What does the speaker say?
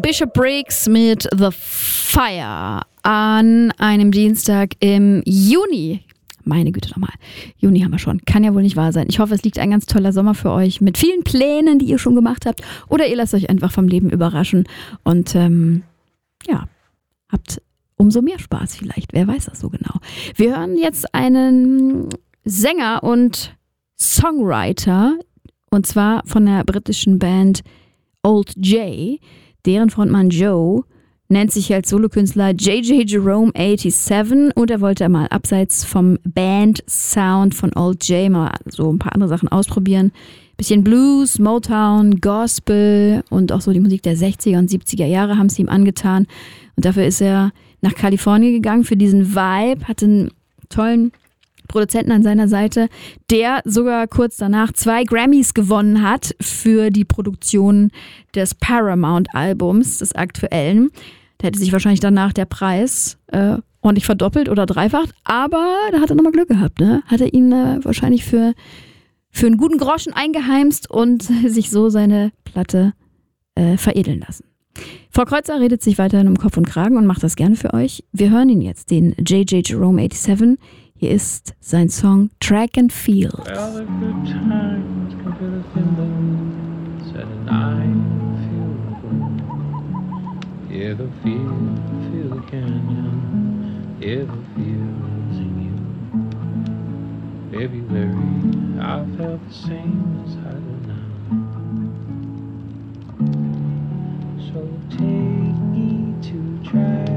Bishop Briggs mit The Fire an einem Dienstag im Juni. Meine Güte nochmal. Juni haben wir schon. Kann ja wohl nicht wahr sein. Ich hoffe, es liegt ein ganz toller Sommer für euch mit vielen Plänen, die ihr schon gemacht habt. Oder ihr lasst euch einfach vom Leben überraschen und habt umso mehr Spaß vielleicht. Wer weiß das so genau. Wir hören jetzt einen Sänger und Songwriter und zwar von der britischen Band Old J. Deren Frontmann Joe nennt sich als Solokünstler JJ Jerome 87 und er wollte mal abseits vom Band-Sound von Old J mal so ein paar andere Sachen ausprobieren. Bisschen Blues, Motown, Gospel und auch so die Musik der 60er und 70er Jahre haben es ihm angetan. Und dafür ist er nach Kalifornien gegangen für diesen Vibe, hatte einen tollen Produzenten an seiner Seite, der sogar kurz danach 2 Grammys gewonnen hat für die Produktion des Paramount-Albums, des aktuellen. Da hätte sich wahrscheinlich danach der Preis ordentlich verdoppelt oder dreifacht, aber da hat er nochmal Glück gehabt, ne? Hat er ihn wahrscheinlich für einen guten Groschen eingeheimst und sich so seine Platte veredeln lassen. Frau Kreuzer redet sich weiterhin um Kopf und Kragen und macht das gerne für euch. Wir hören ihn jetzt, den JJ Jerome 87. Hier ist sein Song Track and Field. Well, the good times come to the thimbles and I feel the boom. Hear the field, feel the canyon, hear the fields in you. February, I felt the same as I do now. So take me to track